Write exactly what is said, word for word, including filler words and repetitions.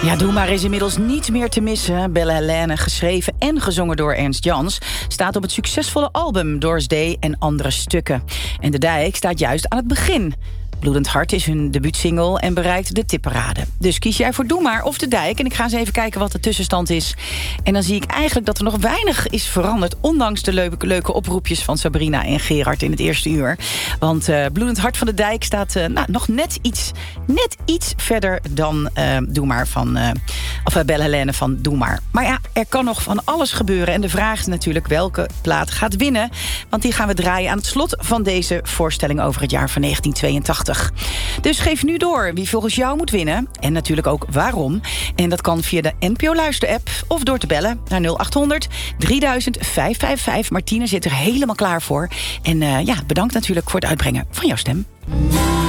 Ja, Doe maar is inmiddels niet meer te missen. Belle Helene, geschreven en gezongen door Ernst Jans, staat op het succesvolle album Doors Day en andere stukken. En De Dijk staat juist aan het begin. Bloedend Hart is hun debuutsingle en bereikt de tipparade. Dus kies jij voor Doe maar of De Dijk. En ik ga eens even kijken wat de tussenstand is. En dan zie ik eigenlijk dat er nog weinig is veranderd, ondanks de leuke, leuke oproepjes van Sabrina en Gerard in het eerste uur. Want uh, Bloedend Hart van De Dijk staat uh, nou, nog net iets, net iets verder dan uh, Doe maar van, uh, of uh, Belle Helene van Doe maar. Maar ja, er kan nog van alles gebeuren. En de vraag is natuurlijk welke plaat gaat winnen. Want die gaan we draaien aan het slot van deze voorstelling over het jaar van negentien tweeëntachtig. Dus geef nu door wie volgens jou moet winnen. En natuurlijk ook waarom. En dat kan via de N P O Luister-app of door te bellen naar nul acht honderd drieduizend vijfhonderdvijfenvijftig. Martine zit er helemaal klaar voor. En uh, ja, bedankt natuurlijk voor het uitbrengen van jouw stem.